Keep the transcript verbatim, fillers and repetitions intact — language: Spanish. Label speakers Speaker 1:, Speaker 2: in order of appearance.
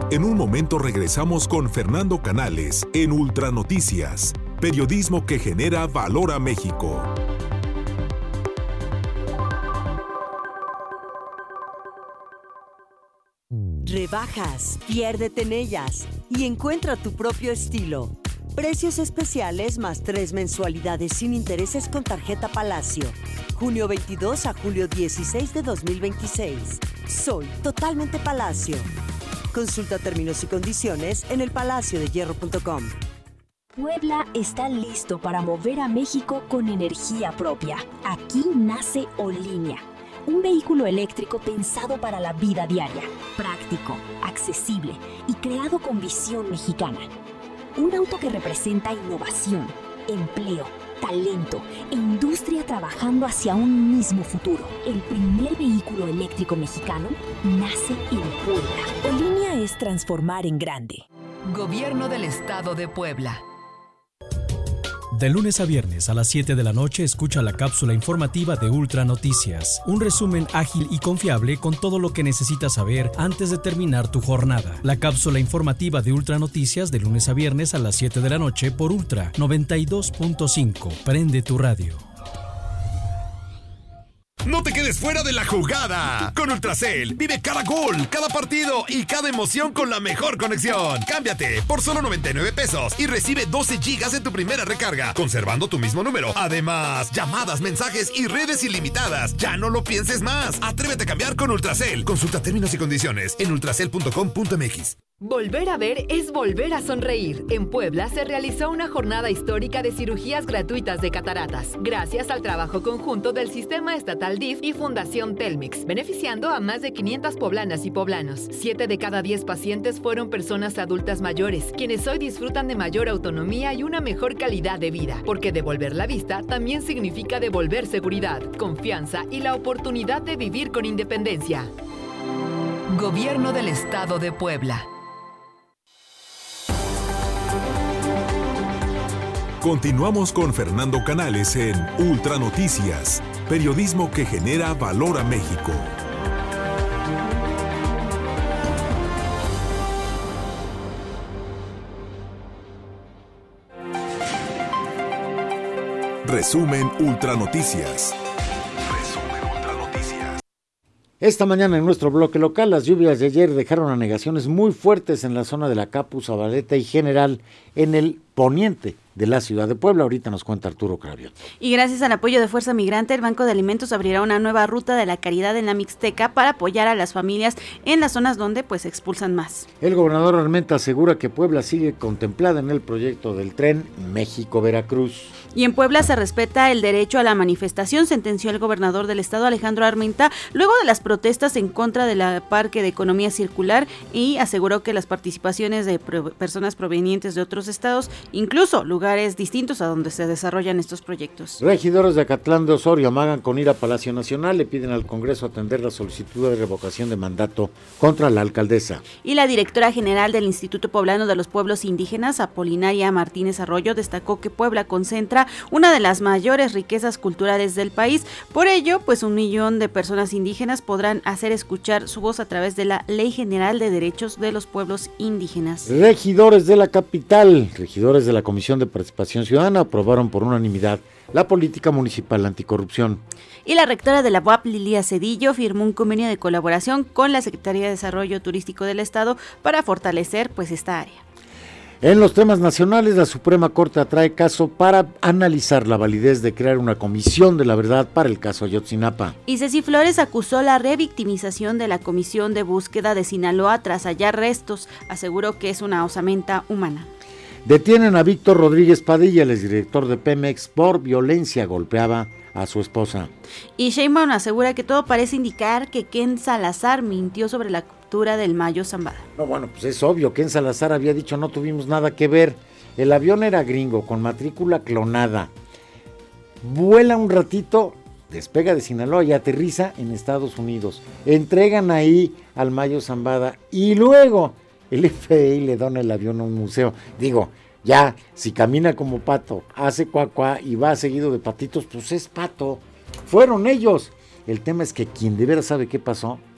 Speaker 1: En un momento regresamos con Fernando Canales en Ultra Noticias, periodismo que genera valor a México.
Speaker 2: Rebajas, piérdete en ellas y encuentra tu propio estilo. Precios especiales más tres mensualidades sin intereses con tarjeta Palacio. junio veintidós a julio dieciséis de dos mil veintiséis. Soy totalmente Palacio. Consulta términos y condiciones en el palacio de hierro punto com.
Speaker 3: Puebla está listo para mover a México con energía propia. Aquí nace Olínea, un vehículo eléctrico pensado para la vida diaria, práctico, accesible y creado con visión mexicana. Un auto que representa innovación, empleo, talento e industria trabajando hacia un mismo futuro. El primer vehículo eléctrico mexicano nace en Puebla. Olínea es transformar en grande.
Speaker 4: Gobierno del Estado de Puebla.
Speaker 5: De lunes a viernes a las siete de la noche escucha la cápsula informativa de Ultra Noticias. Un resumen ágil y confiable con todo lo que necesitas saber antes de terminar tu jornada. La cápsula informativa de Ultra Noticias de lunes a viernes a las siete de la noche por Ultra noventa y dos punto cinco. Prende tu radio.
Speaker 6: No te quedes fuera de la jugada. Con Ultracel, vive cada gol, cada partido y cada emoción con la mejor conexión. Cámbiate por solo noventa y nueve pesos y recibe doce gigas en tu primera recarga, conservando tu mismo número. Además, llamadas, mensajes y redes ilimitadas. Ya no lo pienses más. Atrévete a cambiar con Ultracel. Consulta términos y condiciones en ultracel punto com punto m x.
Speaker 4: Volver a ver es volver a sonreír. En Puebla se realizó una jornada histórica de cirugías gratuitas de cataratas, gracias al trabajo conjunto del Sistema Estatal D I F y Fundación Telmex, beneficiando a más de quinientas poblanas y poblanos. Siete de cada diez pacientes fueron personas adultas mayores, quienes hoy disfrutan de mayor autonomía y una mejor calidad de vida, porque devolver la vista también significa devolver seguridad, confianza y la oportunidad de vivir con independencia. Gobierno del Estado de Puebla.
Speaker 1: Continuamos con Fernando Canales en Ultra Noticias, periodismo que genera valor a México. Resumen Ultra Noticias.
Speaker 7: Esta mañana en nuestro bloque local, las lluvias de ayer dejaron anegaciones muy fuertes en la zona de la Capu, Zabaleta y General en el poniente de la ciudad de Puebla. Ahorita nos cuenta Arturo Cravioto.
Speaker 8: Y gracias al apoyo de Fuerza Migrante, el Banco de Alimentos abrirá una nueva ruta de la caridad en la Mixteca para apoyar a las familias en las zonas donde pues expulsan más.
Speaker 7: El gobernador Armenta asegura que Puebla sigue contemplada en el proyecto del tren México-Veracruz.
Speaker 8: Y en Puebla se respeta el derecho a la manifestación, sentenció el gobernador del estado, Alejandro Armenta, luego de las protestas en contra de la Parque de Economía Circular, y aseguró que las participaciones de pro- personas provenientes de otros estados, incluso lugares distintos a donde se desarrollan estos proyectos.
Speaker 7: Regidores de Acatlán de Osorio amagan con ir a Palacio Nacional, le piden al Congreso atender la solicitud de revocación de mandato contra la alcaldesa.
Speaker 8: Y la directora general del Instituto Poblano de los Pueblos Indígenas, Apolinaria Martínez Arroyo, destacó que Puebla concentra una de las mayores riquezas culturales del país. Por ello, pues un millón de personas indígenas podrán hacer escuchar su voz a través de la Ley General de Derechos de los Pueblos Indígenas.
Speaker 7: Regidores de la capital, regidores de la Comisión de Participación Ciudadana aprobaron por unanimidad la política municipal anticorrupción.
Speaker 8: Y la rectora de la U A P, Lilia Cedillo, firmó un convenio de colaboración con la Secretaría de Desarrollo Turístico del Estado para fortalecer pues esta área.
Speaker 7: En los temas nacionales, la Suprema Corte atrae caso para analizar la validez de crear una comisión de la verdad para el caso Ayotzinapa.
Speaker 8: Y Ceci Flores acusó la revictimización de la Comisión de Búsqueda de Sinaloa tras hallar restos. Aseguró que es una osamenta humana.
Speaker 7: Detienen a Víctor Rodríguez Padilla, el exdirector de Pemex, por violencia, golpeaba a su esposa.
Speaker 8: Y Sheinbaum asegura que todo parece indicar que Ken Salazar mintió sobre la captura del Mayo Zambada.
Speaker 7: No, bueno, pues es obvio, Ken Salazar había dicho no tuvimos nada que ver. El avión era gringo, con matrícula clonada. Vuela un ratito, despega de Sinaloa y aterriza en Estados Unidos. Entregan ahí al Mayo Zambada y luego el F B I le dona el avión a un museo. Digo, ya, si camina como pato, hace cuacuá y va seguido de patitos, pues es pato. Fueron ellos. El tema es que quien de veras sabe qué pasó